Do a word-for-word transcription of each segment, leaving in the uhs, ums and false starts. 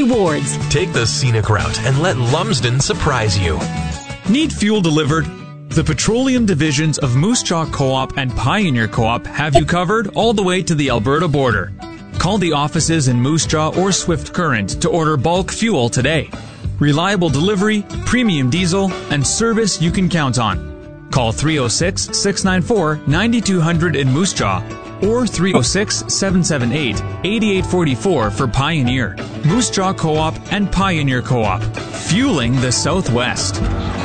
rewards. Take the scenic route and let Lumsden surprise you. Need fuel delivered? The petroleum divisions of Moose Jaw Co-op and Pioneer Co-op have you covered all the way to the Alberta border. Call the offices in Moose Jaw or Swift Current to order bulk fuel today. Reliable delivery, premium diesel, and service you can count on. Call three oh six, six nine four, nine two hundred in Moose Jaw or three oh six, seven seven eight, eight eight four four for Pioneer. Moose Jaw Co-op and Pioneer Co-op. Fueling the Southwest.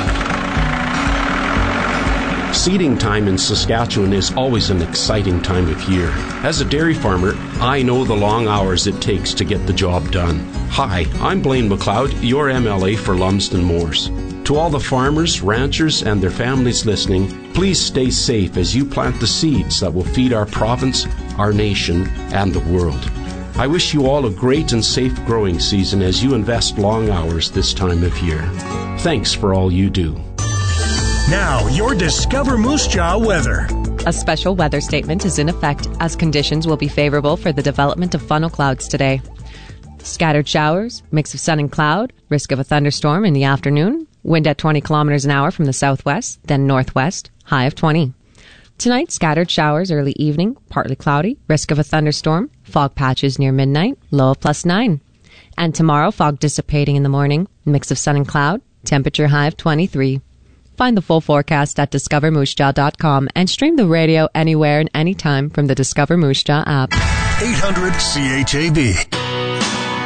Seeding time in Saskatchewan is always an exciting time of year. As a dairy farmer, I know the long hours it takes to get the job done. Hi, I'm Blaine McLeod, your M L A for Lumsden Moors. To all the farmers, ranchers, and their families listening, please stay safe as you plant the seeds that will feed our province, our nation, and the world. I wish you all a great and safe growing season as you invest long hours this time of year. Thanks for all you do. Now, your Discover Moose Jaw weather. A special weather statement is in effect as conditions will be favorable for the development of funnel clouds today. Scattered showers, mix of sun and cloud, risk of a thunderstorm in the afternoon, wind at twenty kilometers an hour from the southwest, then northwest, high of twenty. Tonight, scattered showers early evening, partly cloudy, risk of a thunderstorm, fog patches near midnight, low of plus nine. And tomorrow, fog dissipating in the morning, mix of sun and cloud, temperature high of twenty-three. Find the full forecast at discover moose jaw dot com and stream the radio anywhere and anytime from the Discover Moose Jaw app. eight hundred C H A B.